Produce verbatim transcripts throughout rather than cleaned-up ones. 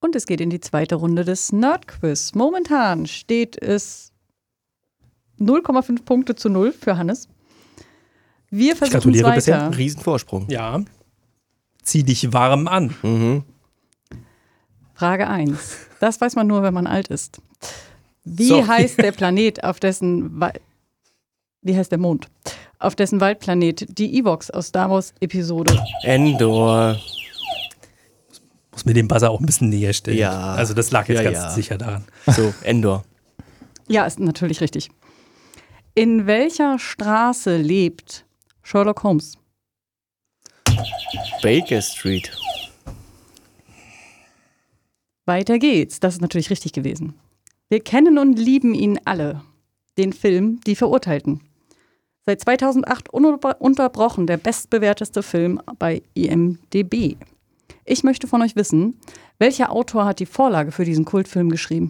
Und es geht in die zweite Runde des Nerdquiz. Momentan steht es null Komma fünf Punkte zu null für Hannes. Wir versuchen es weiter. Bisher. Riesenvorsprung. Ja. Zieh dich warm an. Mhm. Frage eins. Das weiß man nur, wenn man alt ist. Wie Sorry. heißt der Planet, auf dessen Wa- Wie heißt der Mond? Auf dessen Waldplanet die Ewoks aus Star Wars Episode Endor. Muss mir den Buzzer auch ein bisschen näher stellen. Ja. Also das lag jetzt Ja, ganz ja. sicher daran. So, Endor. Ja, ist natürlich richtig. In welcher Straße lebt Sherlock Holmes? Baker Street. Weiter geht's. Das ist natürlich richtig gewesen. Wir kennen und lieben ihn alle. Den Film Die Verurteilten. Seit zweitausendacht ununterbrochen der bestbewerteste Film bei I M D B. Ich möchte von euch wissen, welcher Autor hat die Vorlage für diesen Kultfilm geschrieben?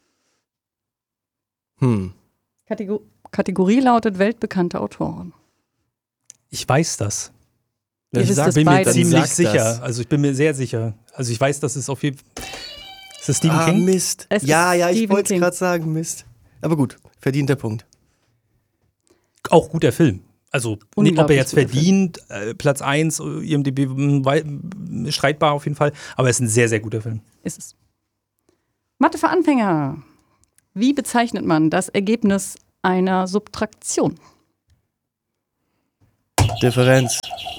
Hm. Kategor- Kategorie lautet weltbekannte Autoren. Ich weiß das. Ihr Ich wisst sag, es bin mir beide. ziemlich Sag sicher. das. Also ich bin mir sehr sicher. Also ich weiß, dass es auf jeden Fall. Ist das Stephen Ah, King? Mist. Es Ja, ist ja, ich Stephen wollte es King. gerade sagen, Mist. Aber gut, verdienter Punkt. Auch guter Film. Also, ob Unglaublich er jetzt guter verdient, äh, Platz eins, I M D B, m, wei- m, streitbar auf jeden Fall. Aber es ist ein sehr, sehr guter Film. Ist es. Mathe für Anfänger. Wie bezeichnet man das Ergebnis einer Subtraktion? Differenz.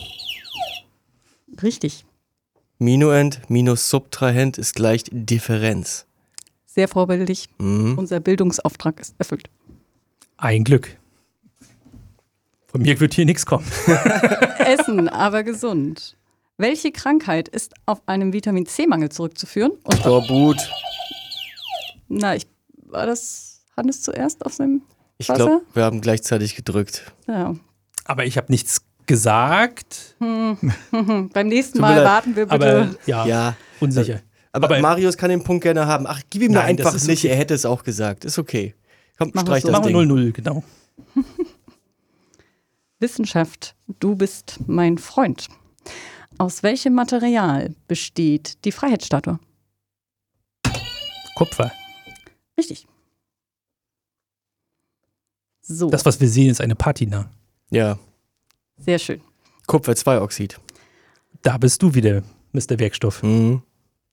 Richtig. Minuend minus Subtrahend ist gleich Differenz. Sehr vorbildlich. Mhm. Unser Bildungsauftrag ist erfüllt. Ein Glück. Von mir wird hier nichts kommen. Essen, aber gesund. Welche Krankheit ist auf einen Vitamin-C-Mangel zurückzuführen? Und, Skorbut. na, ich, war das Hannes zuerst auf seinem Ich Wasser? glaube, wir haben gleichzeitig gedrückt. Ja. Aber ich habe nichts gesagt. Hm. Beim nächsten Tut mir Mal leid. warten wir bitte. Aber ja, Ja. unsicher. Aber, Aber- Marius kann den Punkt gerne haben. Ach, gib ihm da Nein, das einfach ist nicht. okay. Er hätte es auch gesagt. Ist okay. Komm, Machen streich wir's so. das Machen wir Ding. null null, genau. Wissenschaft, du bist mein Freund. Aus welchem Material besteht die Freiheitsstatue? Kupfer. Richtig. So, Das, was wir sehen, ist eine Patina. Ja. sehr schön. Kupfer zwei Oxid. Da bist du wieder, Mister Werkstoff. Mhm.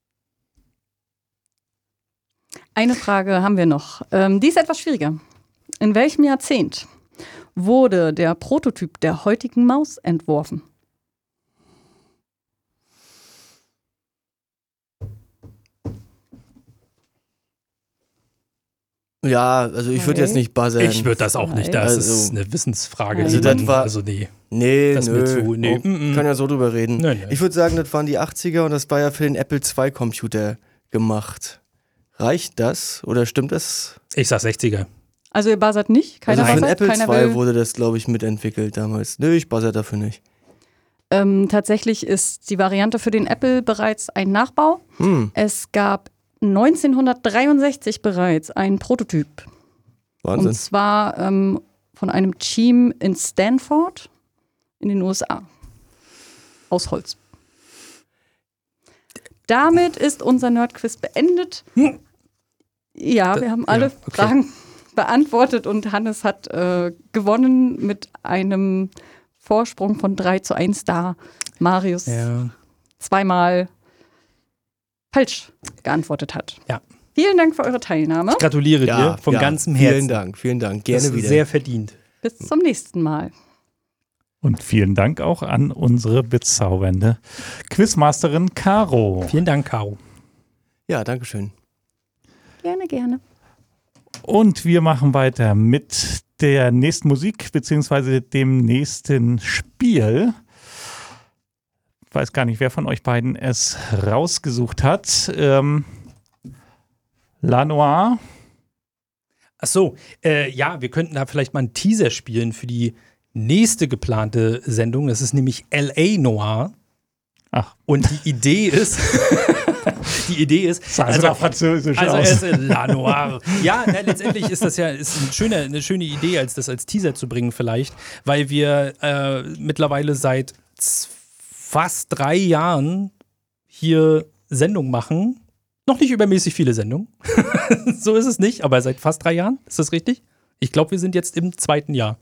Eine Frage haben wir noch. Ähm, die ist etwas schwieriger. In welchem Jahrzehnt wurde der Prototyp der heutigen Maus entworfen? Ja, also ich würde Okay. jetzt nicht buzzern. Ich würde das auch nicht. Das Also- ist eine Wissensfrage. Also die das man- war- also nee. Nee, Das nö. mir zu- nee, Oh, mm, mm. können ja so drüber reden. Nein, nein. Ich würde sagen, das waren die achtziger und das war ja für den Apple zwei Computer gemacht. Reicht das oder stimmt das? Ich sag sechziger. Also ihr buzzert nicht? Keiner also für den buzzert? Apple Keiner zwei will? wurde das, glaube ich, mitentwickelt damals. Nö, ich buzzer dafür nicht. Ähm, tatsächlich ist die Variante für den Apple bereits ein Nachbau. Hm, Es gab neunzehnhundertdreiundsechzig bereits einen Prototyp. Wahnsinn. Und zwar ähm, von einem Team in Stanford in den U S A. Aus Holz. Damit ist unser Nerdquiz beendet. Hm. Ja, wir haben alle Ja, okay. Fragen beantwortet und Hannes hat äh, gewonnen mit einem Vorsprung von drei zu eins, da Marius Ja. zweimal falsch geantwortet hat. Ja. Vielen Dank für eure Teilnahme. Gratuliere Ja, dir von ja, ganzem Herzen. Vielen Dank, vielen Dank. Gerne das ist wieder. sehr verdient. Bis zum nächsten Mal. Und vielen Dank auch an unsere bezaubernde Quizmasterin Caro. Vielen Dank, Caro. Ja, danke schön. Gerne, gerne. Und wir machen weiter mit der nächsten Musik beziehungsweise dem nächsten Spiel. Ich weiß gar nicht, wer von euch beiden es rausgesucht hat. Ähm, La Noire. Ach so, äh, ja, wir könnten da vielleicht mal einen Teaser spielen für die nächste geplante Sendung. Das ist nämlich L A Noir. Ach, Und die Idee ist, die Idee ist, sah also nach französisch also aus. es ist La Noire. Ja, na, letztendlich ist das ja ist ein schöner, eine schöne Idee, als das als Teaser zu bringen vielleicht, weil wir äh, mittlerweile seit z- fast drei Jahren hier Sendung machen. Noch nicht übermäßig viele Sendungen. So ist es nicht, aber seit fast drei Jahren. Ist das richtig? Ich glaube, wir sind jetzt im zweiten Jahr.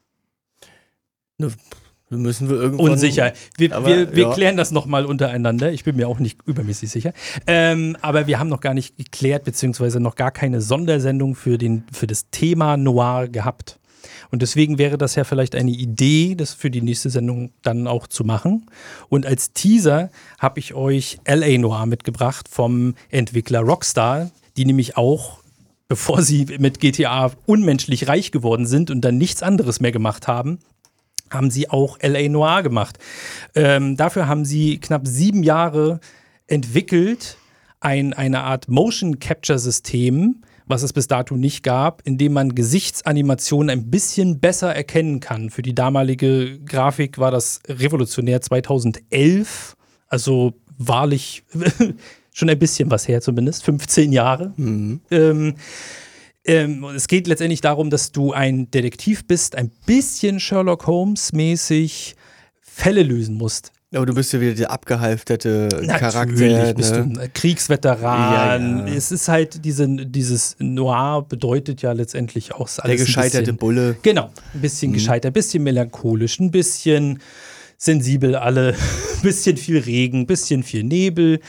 Ne, müssen wir irgendwann... Unsicher. Wir, aber, wir, wir ja. klären das nochmal untereinander. Ich bin mir auch nicht übermäßig sicher. Ähm, aber wir haben noch gar nicht geklärt, beziehungsweise noch gar keine Sondersendung für, den, für das Thema Noir gehabt. Und deswegen wäre das ja vielleicht eine Idee, das für die nächste Sendung dann auch zu machen. Und als Teaser habe ich euch L A Noir mitgebracht vom Entwickler Rockstar, die nämlich auch, bevor sie mit G T A unmenschlich reich geworden sind und dann nichts anderes mehr gemacht haben, haben sie auch L A Noir gemacht. Ähm, dafür haben sie knapp sieben Jahre entwickelt, ein, eine Art Motion-Capture-System, was es bis dato nicht gab, in dem man Gesichtsanimationen ein bisschen besser erkennen kann. Für die damalige Grafik war das revolutionär zweitausendelf, also wahrlich schon ein bisschen was her zumindest, fünfzehn Jahre. Mhm. Ähm, ähm, es geht letztendlich darum, dass du ein Detektiv bist, ein bisschen Sherlock Holmes-mäßig Fälle lösen musst. Aber du bist ja wieder der abgehalfterte Charakter. Natürlich bist ne? du ein Kriegsveteran. Ja, ja. Es ist halt, diese, dieses Noir bedeutet ja letztendlich auch alles der gescheiterte ein bisschen, Bulle. Genau, ein bisschen mhm. gescheitert, ein bisschen melancholisch, ein bisschen sensibel alle, ein bisschen viel Regen, ein bisschen viel Nebel.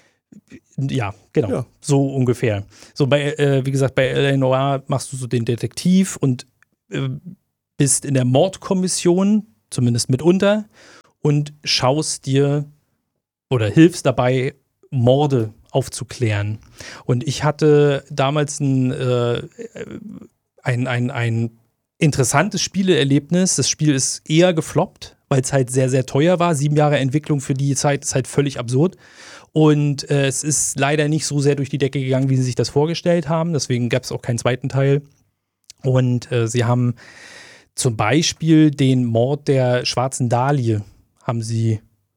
Ja, genau, ja. So ungefähr. So bei, äh, wie gesagt, bei L A Noir machst du so den Detektiv und äh, bist in der Mordkommission, zumindest mitunter, und schaust dir oder hilfst dabei, Morde aufzuklären. Und ich hatte damals ein, äh, ein, ein, ein interessantes Spieleerlebnis. Das Spiel ist eher gefloppt, weil es halt sehr, sehr teuer war. Sieben Jahre Entwicklung für die Zeit ist halt völlig absurd. Und äh, es ist leider nicht so sehr durch die Decke gegangen, wie sie sich das vorgestellt haben. Deswegen gab es auch keinen zweiten Teil. Und äh, sie haben zum Beispiel den Mord der schwarzen Dahlie haben sie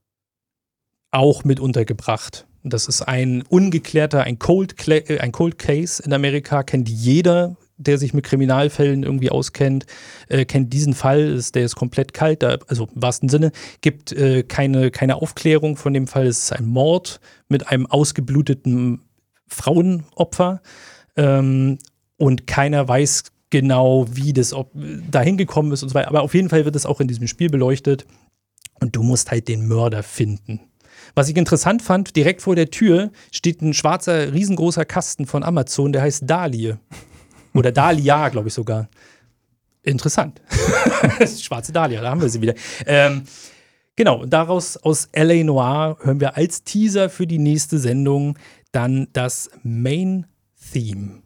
auch mit untergebracht. Das ist ein ungeklärter, ein Cold, Cla- ein Cold Case in Amerika, kennt jeder, der sich mit Kriminalfällen irgendwie auskennt, äh, kennt diesen Fall, ist, der ist komplett kalt, da, also im wahrsten Sinne, gibt äh, keine, keine Aufklärung von dem Fall, es ist ein Mord mit einem ausgebluteten Frauenopfer ähm, und keiner weiß genau, wie das ob, dahin gekommen ist und so weiter, aber auf jeden Fall wird es auch in diesem Spiel beleuchtet. Und du musst halt den Mörder finden. Was ich interessant fand, direkt vor der Tür steht ein schwarzer, riesengroßer Kasten von Amazon, der heißt Dahlie. Oder Dahlia, glaube ich sogar. Interessant. Schwarze Dahlia, da haben wir sie wieder. Ähm, genau, daraus aus L A Noir hören wir als Teaser für die nächste Sendung dann das Main Theme.